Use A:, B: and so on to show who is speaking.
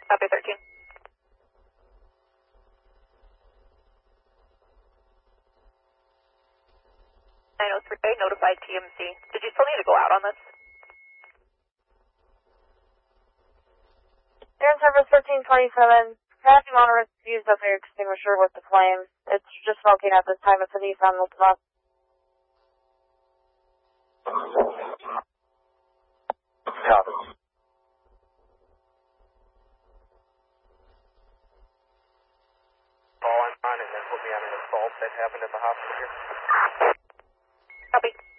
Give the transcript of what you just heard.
A: Copy 13. 903, notified TMC. Did you still need to go out on this?
B: Air Service 1327. Passing motorist used a fire extinguisher with the flame. It's just smoking at this time. It's a Nissan Altima.
C: Copy. Call on and then put me on an assault that happened at the hospital here.
A: Copy.